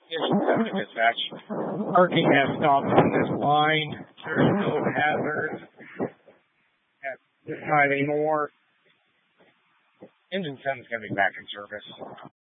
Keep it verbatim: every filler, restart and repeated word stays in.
Engine seven to dispatch. Parking has stopped on this line. There's no hazards at this time anymore. Engine seven is going to be back in service.